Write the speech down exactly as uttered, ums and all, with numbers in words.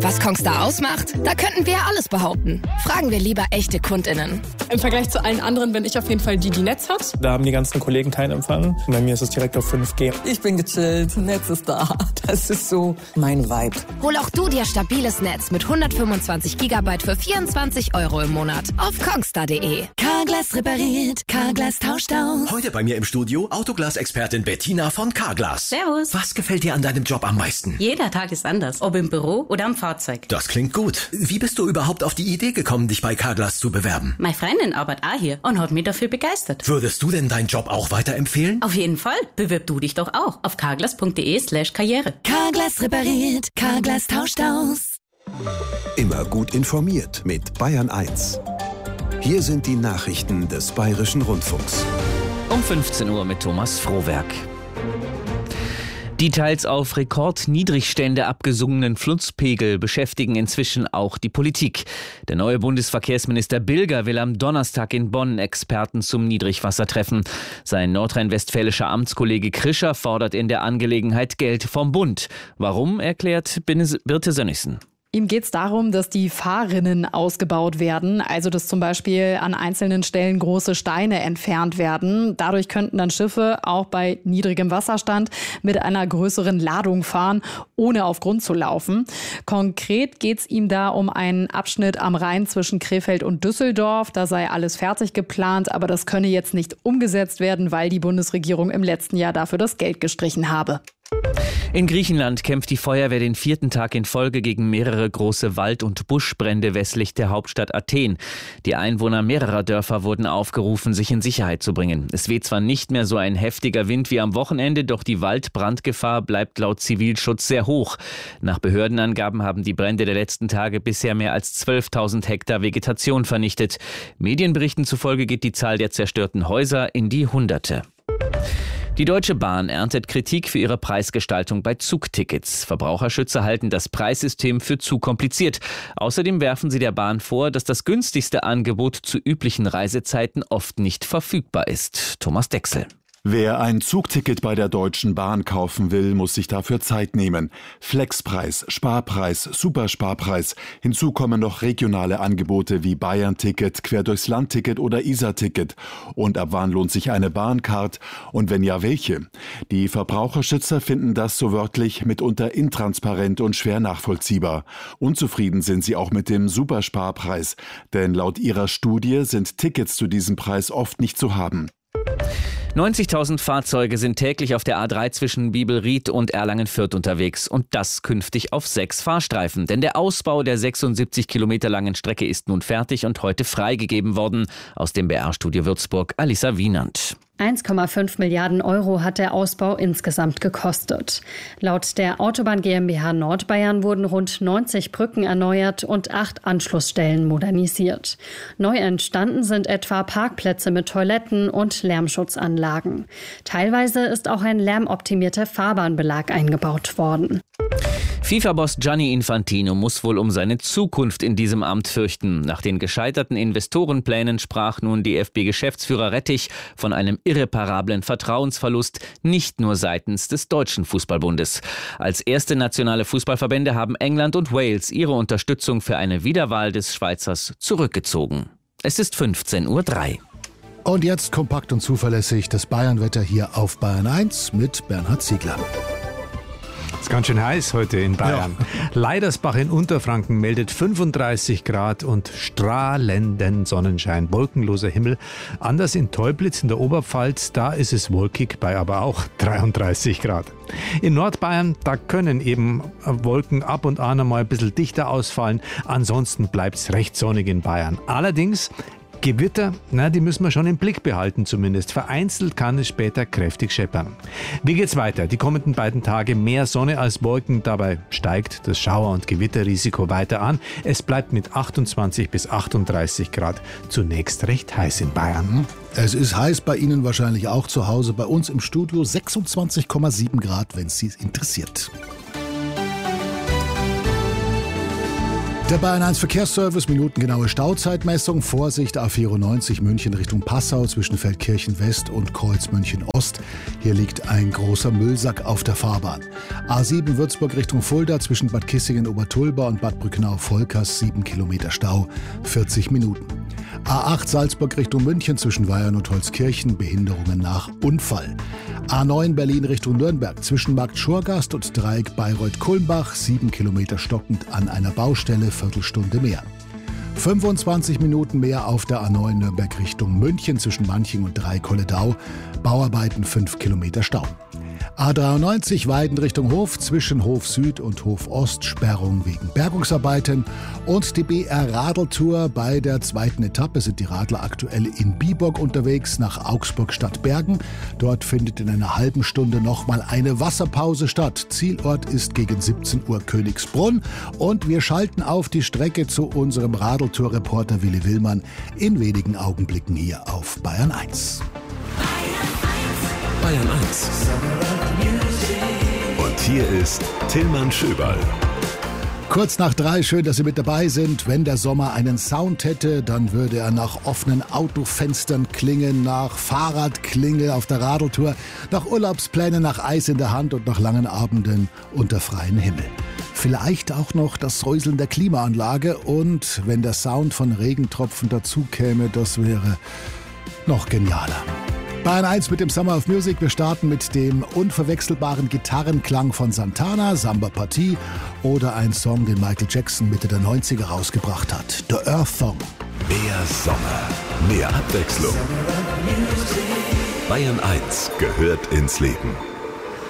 Was Kongstar ausmacht? Da könnten wir alles behaupten. Fragen wir lieber echte KundInnen. Im Vergleich zu allen anderen bin ich auf jeden Fall die, die Netz hat. Da haben die ganzen Kollegen keinen Empfang. Bei mir ist es direkt auf fünf G. Ich bin gechillt, Netz ist da. Das ist so mein Vibe. Hol auch du dir stabiles Netz mit hundertfünfundzwanzig Gigabyte für vierundzwanzig Euro im Monat auf kongstar punkt de. Carglass repariert, Carglass tauscht aus. Heute bei mir im Studio Autoglas-Expertin Bettina von Carglass. Servus. Was gefällt dir an deinem Job am meisten? Jeder Tag ist anders, ob im Büro oder am Fahrzeug. Das klingt gut. Wie bist du überhaupt auf die Idee gekommen, dich bei Carglass zu bewerben? Meine Freundin arbeitet auch hier und hat mich dafür begeistert. Würdest du denn deinen Job auch weiterempfehlen? Auf jeden Fall. Bewirb du dich doch auch auf carglass punkt de slash karriere. Carglass repariert, Carglass tauscht aus. Immer gut informiert mit Bayern eins. Hier sind die Nachrichten des Bayerischen Rundfunks. Um fünfzehn Uhr mit Thomas Frohwerk. Die teils auf Rekordniedrigstände abgesungenen Flusspegel beschäftigen inzwischen auch die Politik. Der neue Bundesverkehrsminister Bilger will am Donnerstag in Bonn Experten zum Niedrigwasser treffen. Sein nordrhein-westfälischer Amtskollege Krischer fordert in der Angelegenheit Geld vom Bund. Warum, erklärt Birte Sönnigsen. Ihm geht es darum, dass die Fahrrinnen ausgebaut werden, also dass zum Beispiel an einzelnen Stellen große Steine entfernt werden. Dadurch könnten dann Schiffe auch bei niedrigem Wasserstand mit einer größeren Ladung fahren, ohne auf Grund zu laufen. Konkret geht es ihm da um einen Abschnitt am Rhein zwischen Krefeld und Düsseldorf. Da sei alles fertig geplant, aber das könne jetzt nicht umgesetzt werden, weil die Bundesregierung im letzten Jahr dafür das Geld gestrichen habe. In Griechenland kämpft die Feuerwehr den vierten Tag in Folge gegen mehrere große Wald- und Buschbrände westlich der Hauptstadt Athen. Die Einwohner mehrerer Dörfer wurden aufgerufen, sich in Sicherheit zu bringen. Es weht zwar nicht mehr so ein heftiger Wind wie am Wochenende, doch die Waldbrandgefahr bleibt laut Zivilschutz sehr hoch. Nach Behördenangaben haben die Brände der letzten Tage bisher mehr als zwölftausend Hektar Vegetation vernichtet. Medienberichten zufolge geht die Zahl der zerstörten Häuser in die Hunderte. Die Deutsche Bahn erntet Kritik für ihre Preisgestaltung bei Zugtickets. Verbraucherschützer halten das Preissystem für zu kompliziert. Außerdem werfen sie der Bahn vor, dass das günstigste Angebot zu üblichen Reisezeiten oft nicht verfügbar ist. Thomas Dechsel. Wer ein Zugticket bei der Deutschen Bahn kaufen will, muss sich dafür Zeit nehmen. Flexpreis, Sparpreis, Supersparpreis. Hinzu kommen noch regionale Angebote wie Bayern-Ticket, Quer-durchs-Land-Ticket oder Isar-Ticket. Und ab wann lohnt sich eine Bahncard? Und wenn ja, welche? Die Verbraucherschützer finden das so wörtlich mitunter intransparent und schwer nachvollziehbar. Unzufrieden sind sie auch mit dem Supersparpreis. Denn laut ihrer Studie sind Tickets zu diesem Preis oft nicht zu haben. neunzigtausend Fahrzeuge sind täglich auf der A drei zwischen Biebelried und Erlangen-Fürth unterwegs und das künftig auf sechs Fahrstreifen. Denn der Ausbau der sechsundsiebzig Kilometer langen Strecke ist nun fertig und heute freigegeben worden. Aus dem B R-Studio Würzburg, Alissa Wienand. eins Komma fünf Milliarden Euro hat der Ausbau insgesamt gekostet. Laut der Autobahn GmbH Nordbayern wurden rund neunzig Brücken erneuert und acht Anschlussstellen modernisiert. Neu entstanden sind etwa Parkplätze mit Toiletten und Lärmschutzanlagen. Teilweise ist auch ein lärmoptimierter Fahrbahnbelag eingebaut worden. FIFA-Boss Gianni Infantino muss wohl um seine Zukunft in diesem Amt fürchten. Nach den gescheiterten Investorenplänen sprach nun D F B-Geschäftsführer Rettich von einem irreparablen Vertrauensverlust, nicht nur seitens des Deutschen Fußballbundes. Als erste nationale Fußballverbände haben England und Wales ihre Unterstützung für eine Wiederwahl des Schweizers zurückgezogen. Es ist fünfzehn Uhr drei. Und jetzt kompakt und zuverlässig das Bayernwetter hier auf Bayern eins mit Bernhard Ziegler. Es ist ganz schön heiß heute in Bayern. Ja. Leidersbach in Unterfranken meldet fünfunddreißig Grad und strahlenden Sonnenschein, wolkenloser Himmel. Anders in Teublitz in der Oberpfalz, da ist es wolkig bei aber auch dreiunddreißig Grad. In Nordbayern, da können eben Wolken ab und an einmal ein bisschen dichter ausfallen. Ansonsten bleibt es recht sonnig in Bayern. Allerdings Gewitter, na, die müssen wir schon im Blick behalten zumindest. Vereinzelt kann es später kräftig scheppern. Wie geht's weiter? Die kommenden beiden Tage mehr Sonne als Wolken. Dabei steigt das Schauer- und Gewitterrisiko weiter an. Es bleibt mit achtundzwanzig bis achtunddreißig Grad zunächst recht heiß in Bayern. Es ist heiß bei Ihnen wahrscheinlich auch zu Hause. Bei uns im Studio sechsundzwanzig Komma sieben Grad, wenn es Sie interessiert. Der Bayern eins Verkehrsservice, minutengenaue Stauzeitmessung. Vorsicht, A vierundneunzig München Richtung Passau zwischen Feldkirchen West und Kreuz München Ost. Hier liegt ein großer Müllsack auf der Fahrbahn. A sieben Würzburg Richtung Fulda zwischen Bad Kissingen-Obertulba und Bad Brücknau-Volkers, sieben Kilometer Stau, vierzig Minuten. A acht Salzburg Richtung München zwischen Weyern und Holzkirchen, Behinderungen nach Unfall. A neun Berlin Richtung Nürnberg zwischen Markt Schurgast und Dreieck Bayreuth-Kulmbach, sieben Kilometer stockend an einer Baustelle, Viertelstunde mehr. fünfundzwanzig Minuten mehr auf der A neun Nürnberg Richtung München zwischen Manching und Dreieck-Kolledau, Bauarbeiten fünf Kilometer Stau. A dreiundneunzig Weiden Richtung Hof zwischen Hof Süd und Hof Ost, Sperrung wegen Bergungsarbeiten. Und die B R Radeltour. Bei der zweiten Etappe sind die Radler aktuell in Biburg unterwegs nach Augsburg Stadt Bergen. Dort findet in einer halben Stunde nochmal eine Wasserpause statt. Zielort ist gegen siebzehn Uhr Königsbrunn. Und wir schalten auf die Strecke zu unserem Radeltour-Reporter Willi Willmann in wenigen Augenblicken hier auf Bayern eins. Bayern eins. Und hier ist Tillmann Schöberl. Kurz nach drei, schön, dass Sie mit dabei sind. Wenn der Sommer einen Sound hätte, dann würde er nach offenen Autofenstern klingen, nach Fahrradklingel auf der Radeltour, nach Urlaubsplänen, nach Eis in der Hand und nach langen Abenden unter freiem Himmel. Vielleicht auch noch das Säuseln der Klimaanlage und wenn der Sound von Regentropfen dazu käme, das wäre noch genialer. Bayern eins mit dem Summer of Music. Wir starten mit dem unverwechselbaren Gitarrenklang von Santana, Samba Partie oder ein Song, den Michael Jackson Mitte der neunziger rausgebracht hat. The Earth Song. Mehr Sommer, mehr Abwechslung. Bayern eins gehört ins Leben.